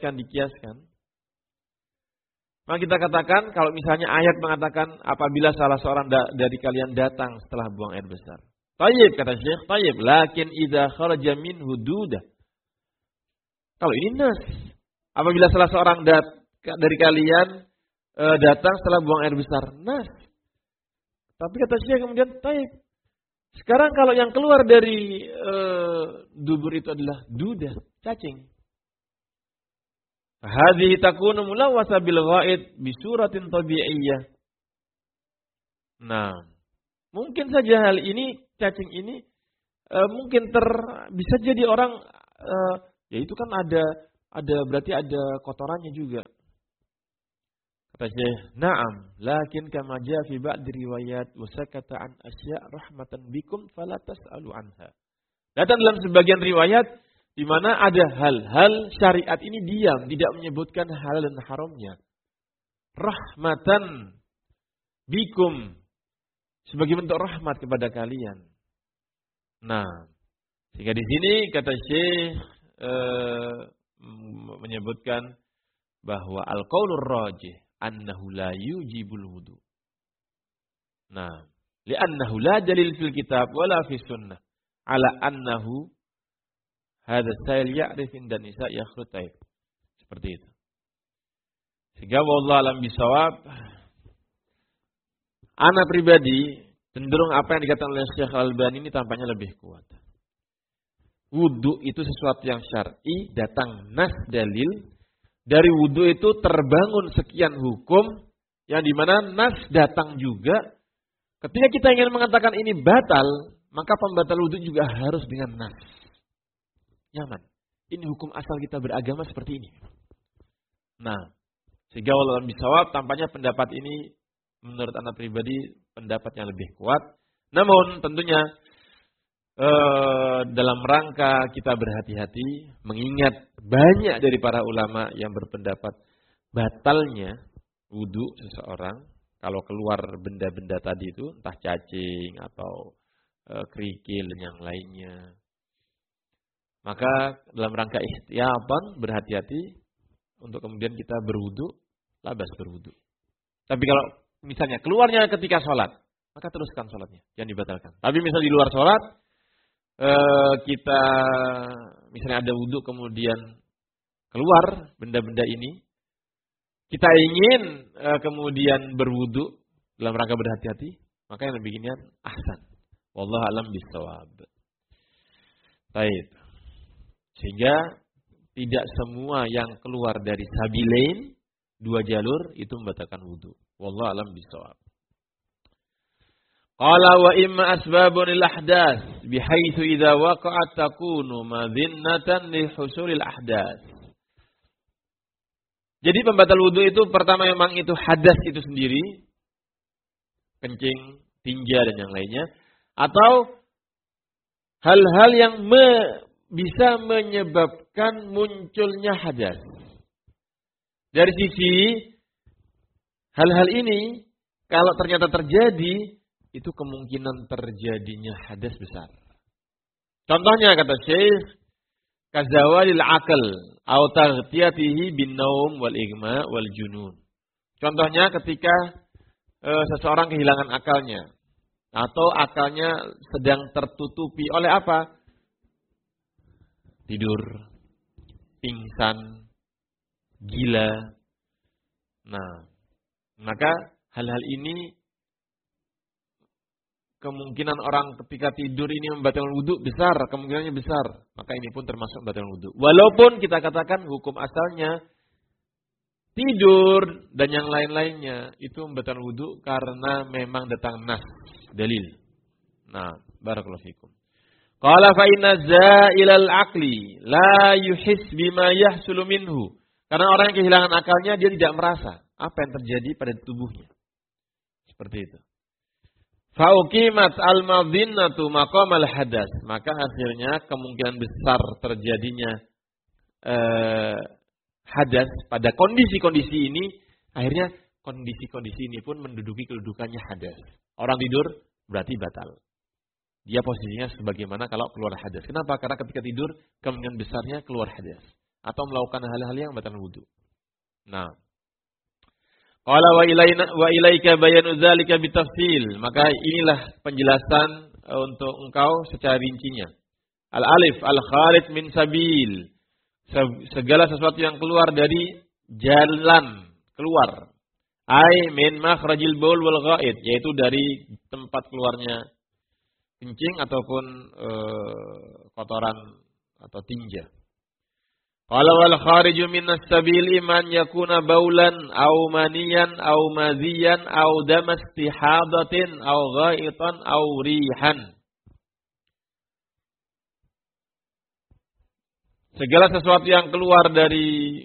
Maka kita katakan kalau misalnya ayat mengatakan apabila salah seorang dari kalian datang setelah buang air besar. Tayyib kata Syekh, tayyib. Lakin idza kharaja min hududah. Kalau ini nas. Apabila salah seorang dari kalian datang setelah buang air besar. Nas. Tapi kata Syekh kemudian tayyib. Sekarang kalau yang keluar dari dubur itu adalah dudah, cacing. Hadhihi takunu mulawwasa bil ghaid bi suratin tabi'iyyah. Nah, mungkin saja hal ini, cacing ini mungkin bisa jadi orang ya itu kan berarti ada kotorannya juga. Kata Syekh, "Na'am, lakin kama jaa fi ba'd riwayat wa sakata an asya' rahmatan bikum fala tas'alu anha." Datang dalam sebagian riwayat di mana ada hal-hal syariat ini diam, tidak menyebutkan halal dan haramnya. Rahmatan bikum, sebagai bentuk rahmat kepada kalian. Nah, sehingga di sini kata Syekh menyebutkan bahwa al-qaulur rajih annahu la yujibul wudu. Nah, li'annahu la dalil fil kitab wala fi sunnah ala annahu hadha sa'il ya'rif inda nisa yakhlut taib. Seperti itu. Sehingga wallahu alam bisawab, ana pribadi cenderung apa yang dikatakan oleh Syekh Al-Albani ini tampaknya lebih kuat. Wudu itu sesuatu yang syar'i, datang nas dalil. Dari wudu itu terbangun sekian hukum yang dimana nas datang juga. Ketika kita ingin mengatakan ini batal, maka pembatal wudu juga harus dengan nas. Nyaman. Ini hukum asal kita beragama seperti ini. Nah, sehingga walau bisawab tampaknya pendapat ini menurut anak pribadi pendapat yang lebih kuat. Namun tentunya dalam rangka kita berhati-hati, mengingat banyak dari para ulama yang berpendapat batalnya wudu seseorang kalau keluar benda-benda tadi itu, entah cacing atau kerikil dan yang lainnya. Maka dalam rangka ihtiyatan, berhati-hati untuk kemudian kita berwudu, labas berwudu. Tapi kalau misalnya keluarnya ketika sholat, maka teruskan sholatnya, jangan dibatalkan. Tapi misalnya di luar sholat, kita misalnya ada wudu kemudian keluar benda-benda ini, kita ingin kemudian berwudu dalam rangka berhati-hati, maka yang lebih ginian ahsan. Wallahu a'lam bishawab. Baik. Sehingga tidak semua yang keluar dari sabilain, dua jalur itu membatalkan wudu. Wallahu a'lam bishawab. Qala wa imma asbabun lil ahdaats bihaitsu idza waqa'at takunu madhinnatan li husulil ahdaats. Jadi pembatal wudu itu pertama memang itu hadas itu sendiri, kencing, tinja dan yang lainnya, atau hal-hal yang bisa menyebabkan munculnya hadas. Dari sisi hal-hal ini kalau ternyata terjadi, itu kemungkinan terjadinya hadas besar. Contohnya kata Syekh, kazawalil akal au taghtiyatihi bin naum wal igma wal junun. Contohnya ketika seseorang kehilangan akalnya atau akalnya sedang tertutupi oleh apa? Tidur, pingsan, gila. Nah, maka hal-hal ini kemungkinan orang ketika tidur ini membatalkan wudu besar, kemungkinannya besar. Maka ini pun termasuk membatalkan wudu. Walaupun kita katakan hukum asalnya tidur dan yang lain-lainnya itu membatalkan wudu karena memang datang nas, dalil. Nah, barakallahu fikum. Qala fa inna za'ilal aqli la yuhis bima yahsulu minhu. Karena orang yang kehilangan akalnya dia tidak merasa apa yang terjadi pada tubuhnya. Seperti itu. Fauqimat al-madhinnatu maqamal hadas. Maka akhirnya kemungkinan besar terjadinya hadas pada kondisi-kondisi ini. Akhirnya kondisi-kondisi ini pun menduduki kedudukannya hadas. Orang tidur berarti batal. Dia posisinya sebagaimana kalau keluar hadas. Kenapa? Karena ketika tidur kemungkinan besarnya keluar hadas. Atau melakukan hal-hal yang batal wudu. Nah. Qala wa ilaika bayanu dzalika bitafsil. Maka inilah penjelasan untuk engkau secara rincinya. Al-alif al-kharij min sabil. Segala sesuatu yang keluar dari jalan keluar. Ai min makhrajil baul wal ghaid, yaitu dari tempat keluarnya kencing ataupun kotoran atau tinja. Qala wal khariju minas sabil iman yakuna baulan au maniyan au madhiyan au damastihadatin au ghaitan au rihan. Segala sesuatu yang keluar dari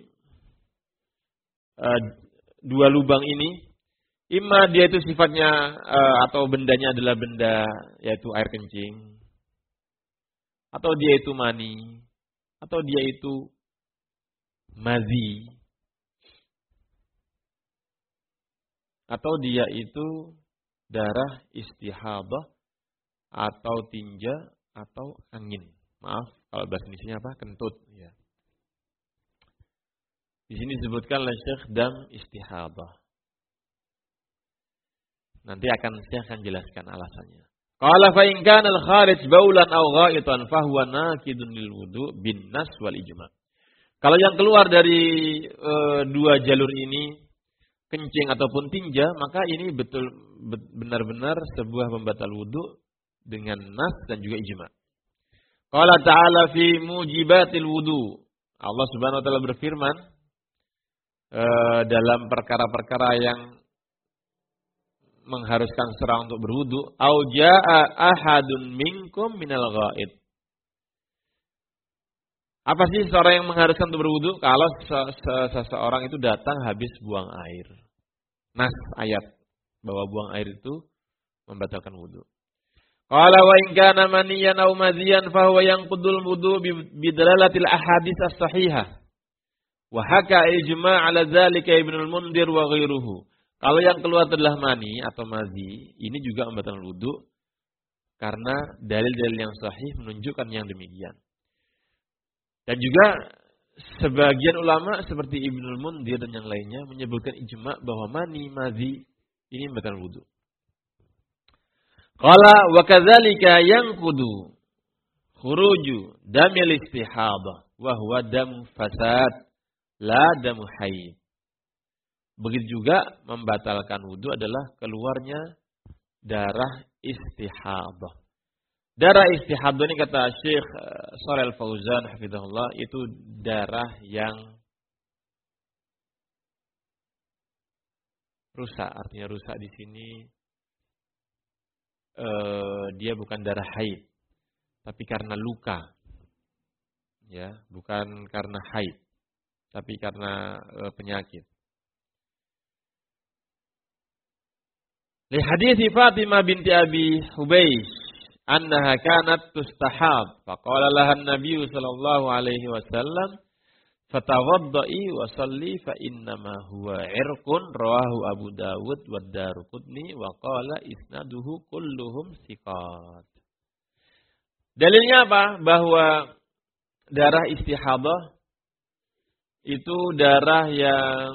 dua lubang ini, imma dia itu sifatnya atau bendanya adalah benda yaitu air kencing, atau dia itu mani, atau dia itu mazi, atau dia itu darah istihadah atau tinja atau angin. Maaf kalau bahasa Indonesianya apa? Kentut. Ya. Di sini disebutkan oleh Syekh dam istihadah. Nanti Syekh akan jelaskan alasannya. Qala fa in kana al-kharij baulan aw ghaitan fa huwa nakidun lil wudu bin nas wal ijma'. Kalau yang keluar dari dua jalur ini kencing ataupun tinja, maka ini benar-benar sebuah pembatal wudu dengan nas dan juga ijma'. Qala ta'ala fi mujibatil wudu. Allah Subhanahu wa taala berfirman dalam perkara-perkara yang mengharuskan seorang untuk berwudu, au jaa ahadun minkum minal ghaid. Apa sih seorang yang mengharuskan untuk berwudu? Kalau seseorang itu datang habis buang air. Nas ayat bahwa buang air itu membatalkan wudu. Qala wa in kana maniyan aw madhiyan fa huwa yanqudul wudu bi dalalatil ahadits as-sahihah. Wa haka ijma' ala dzalika Ibnu al-Mundhir wa ghairuhu. Kalau yang keluar adalah mani atau madhi, ini juga membatalkan wudu karena dalil-dalil yang sahih menunjukkan yang demikian. Dan juga sebagian ulama seperti Ibnu al-Mundhir dan yang lainnya menyebutkan ijma' bahwa mani, madhi ini membatalkan wudu. Qala wa kadzalika yanqudu khuruju damil istihadah wa huwa damu fasad la damu haid. Begitu juga membatalkan wudu adalah keluarnya darah istihadah. Darah istihadah ini kata Syekh Shalih Al-Fauzan hafizahullah itu darah yang rusak, artinya rusak di sini dia bukan darah haid, tapi karena luka, ya, bukan karena haid, tapi karena penyakit. Li hadits Fatimah binti Abi Hubaysh, annaha kanat tustahab, faqala laha an-nabiy sallallahu alaihi wasallam, fatawaddai wa salli fa innama huwa irqun, rawahu Abu Dawud wa Daruqutni wa qala isnaduhu kulluhum thiqat. Dalilnya apa? Bahwa darah istihadah itu darah yang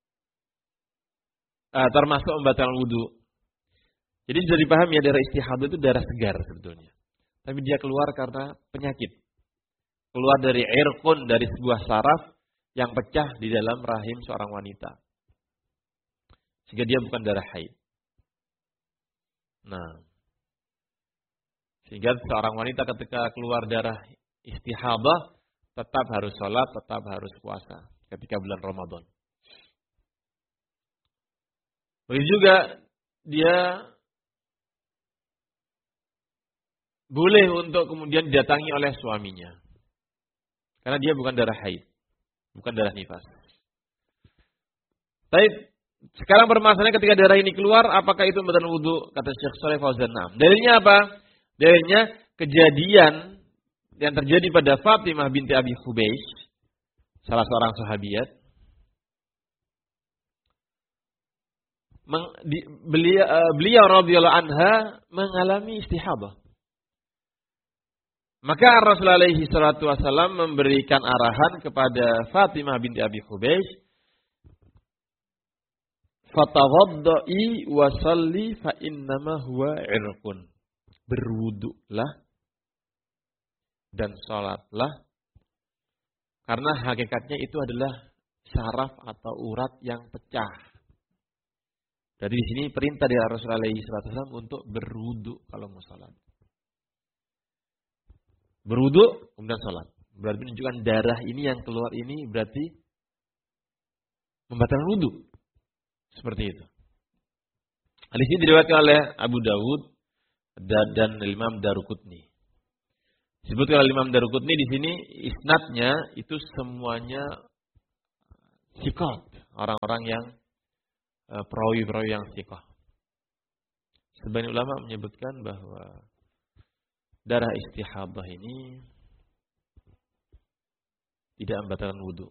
termasuk membatalkan wudu. Jadi sudah dipahami ya, darah istihadah itu darah segar sebetulnya. Tapi dia keluar karena penyakit. Keluar dari irqun, dari sebuah saraf yang pecah di dalam rahim seorang wanita. Sehingga dia bukan darah haid. Nah, sehingga seorang wanita ketika keluar darah istihadah tetap harus sholat, tetap harus puasa ketika bulan Ramadan. Begitu juga dia boleh untuk kemudian didatangi oleh suaminya. Karena dia bukan darah haid, bukan darah nifas. Baik, sekarang permasalahannya ketika darah ini keluar, apakah itu membatalkan wudu? Kata Syekh Shalih Fauzan. Dalilnya apa? Dalilnya kejadian yang terjadi pada Fatimah binti Abi Hubaysh, salah seorang sahabiat. Beliau radhiyallahu anha mengalami istihadah. Maka Rasulullah alaihi salatu wasallam memberikan arahan kepada Fatimah binti Abi Hubaysh, fatawaddai wa salli fa innama huwa irqun. Berwudulah dan salatlah karena hakikatnya itu adalah saraf atau urat yang pecah. Jadi di sini perintah dari Rasulullah alaihi salatu wasallam untuk berwudu kalau mau salat. Berwudu kemudian salat. Berarti menunjukkan darah ini yang keluar ini berarti membatalkan wudu. Seperti itu. Hadis ini diriwayatkan oleh Abu Dawud dan Imam Daruqutni. Disebutkan oleh Imam Daruqutni di sini isnadnya itu semuanya thiqat, orang-orang yang perawi-perawi yang thiqah. Sebagian ulama menyebutkan bahwa darah istihadah ini tidak membatalkan wudu.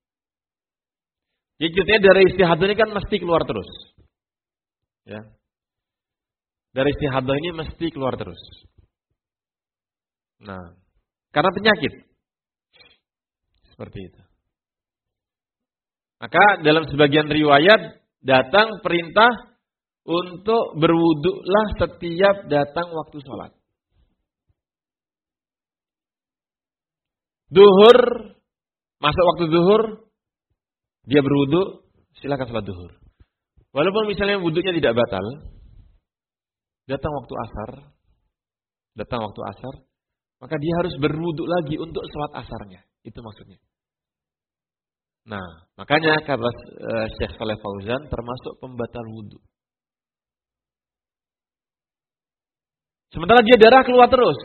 Jadi ceritanya darah istihadah ini kan mesti keluar terus. Ya. Darah istihadah ini mesti keluar terus. Nah, karena penyakit. Seperti itu. Maka dalam sebagian riwayat datang perintah untuk berwuduklah setiap datang waktu sholat. Duhur, masuk waktu duhur, dia berwuduk, silakan sholat duhur. Walaupun misalnya wuduknya tidak batal, datang waktu asar, maka dia harus berwuduk lagi untuk sholat asarnya. Itu maksudnya. Nah, makanya kata Syekh Shalih Fauzan termasuk pembatal wudhu. Sementara dia darah keluar terus.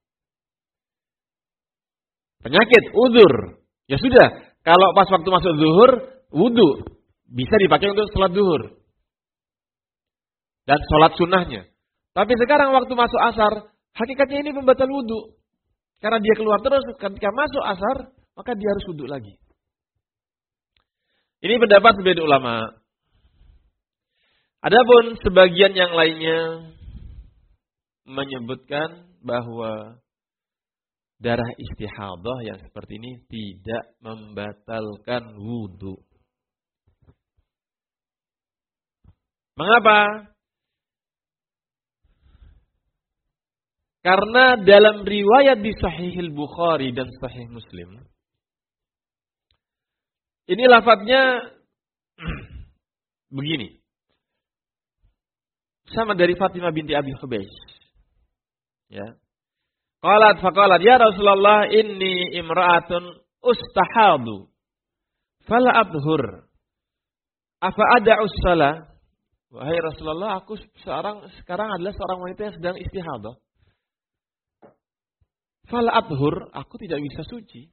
Penyakit, udzur. Ya sudah, kalau pas waktu masuk zuhur, wudhu. Bisa dipakai untuk sholat zuhur. Dan sholat sunnahnya. Tapi sekarang waktu masuk asar, hakikatnya ini pembatal wudhu. Karena dia keluar terus, ketika masuk asar, maka dia harus wudhu lagi. Ini pendapat sebagian ulama. Adapun sebagian yang lainnya menyebutkan bahwa darah istihadah yang seperti ini tidak membatalkan wudu. Mengapa? Karena dalam riwayat di Sahih Bukhari dan Sahih Muslim, ini lafadznya begini. Sama dari Fatimah binti Abi Hubaysh. Ya. Faqalat ya Rasulullah inni imra'atun ustahadu fala adhur. Afa ada'u shalah? Wahai Rasulullah, aku sekarang adalah seorang wanita yang sedang istihadah. Fala adhur, aku tidak bisa suci.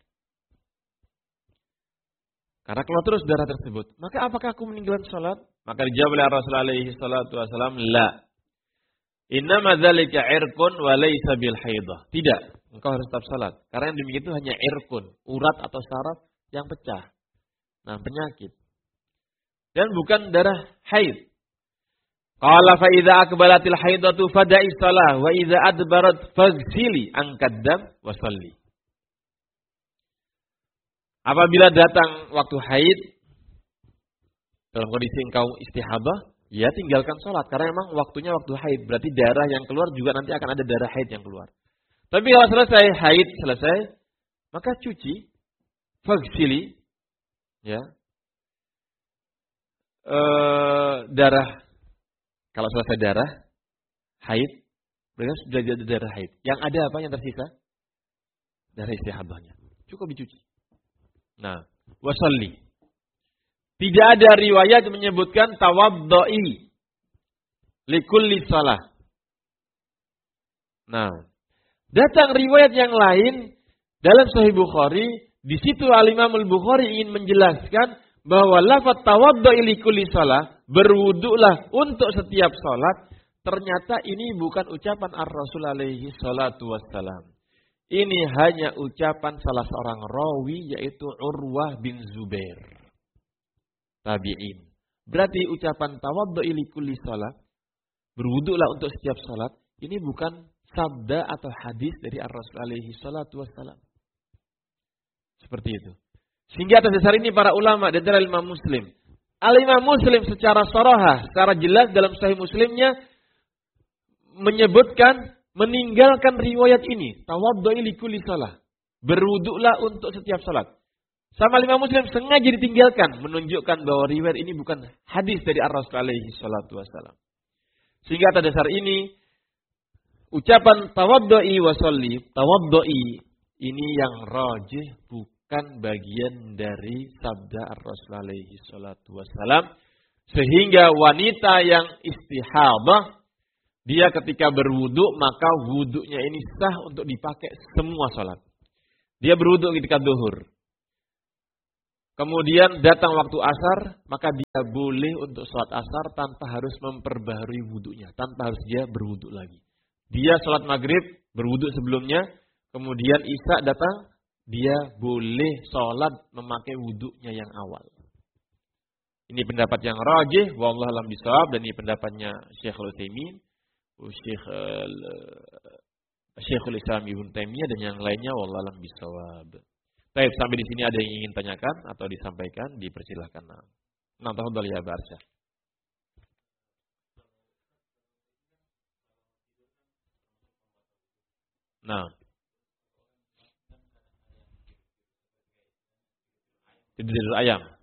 Karena keluar terus darah tersebut. Maka apakah aku meninggalkan sholat? Maka dijawab oleh Rasulullah alaihi salatu wasalam, la. Innama dzalika irqun wa laysa bil haidah. Tidak, engkau harus tetap sholat. Karena yang demikian itu hanya irqun, urat atau saraf yang pecah. Nah, penyakit. Dan bukan darah haid. Qala fa idza aqbalatil haidatu fada'i shalah wa idza adbarat faghsili an qaddam wa shalli. Apabila datang waktu haid, dalam kondisi engkau istihadah, ya tinggalkan sholat. Karena memang waktunya waktu haid. Berarti darah yang keluar juga nanti akan ada darah haid yang keluar. Tapi kalau selesai haid, maka cuci. Faghsili. Ya. Darah. Kalau selesai darah, haid. Berarti sudah ada darah haid. Yang ada apa yang tersisa? Darah istihadahnya. Cukup dicuci. Nah, wasalli. Tidak ada riwayat menyebutkan tawaddu'i likulli shalah. Nah, datang riwayat yang lain dalam Sahih Bukhari, di situ Al-Imam Al-Bukhari ingin menjelaskan bahwa lafaz tawaddu'i likulli shalah, berwuduklah untuk setiap salat, ternyata ini bukan ucapan Ar-Rasul alaihi salatu wassalam. Ini hanya ucapan salah seorang rawi, yaitu Urwah bin Zubair. Tabi'in. Berarti ucapan tawaddu'i likulli shalah, berwuduklah untuk setiap salat, ini bukan sabda atau hadis dari Ar-Rasul alaihi salatu wassalam. Seperti itu. Sehingga atas dasar ini para ulama dan dari Imam Muslim. Al-Imam Muslim secara sarahah, secara jelas dalam Sahih Muslimnya menyebutkan, meninggalkan riwayat ini, tawaddu'i likulli shalah, berwuduklah untuk setiap salat. Sama Imam Muslim sengaja ditinggalkan, menunjukkan bahwa riwayat ini bukan hadis dari Ar-Rasul alaihi salatu wasallam. Sehingga atas dasar ini ucapan tawaddu'i wa sholli, tawaddu'i ini yang rajih, bukan bagian dari sabda Ar-Rasul alaihi salatu wasallam. Sehingga wanita yang istihadah Dia ketika berwudu, maka wudunya ini sah untuk dipakai semua sholat. Dia berwudu ketika zuhur. Kemudian datang waktu asar, maka dia boleh untuk sholat asar tanpa harus memperbaharui wudunya. Tanpa harus dia berwudu lagi. Dia sholat maghrib, berwudu sebelumnya. Kemudian isya datang, dia boleh sholat memakai wudunya yang awal. Ini pendapat yang rajih, wallahu a'lam bishawab, dan ini pendapatnya Syekhul Utsaimin, Syekhul Islam Ibnu Taimiyah dan yang lainnya, wallahu a'lam bishawab. Baik, sampai di sini ada yang ingin tanyakan atau disampaikan, dipersilahkan. Nah, tafadhal ya Barsya. Nah, tidur ayam.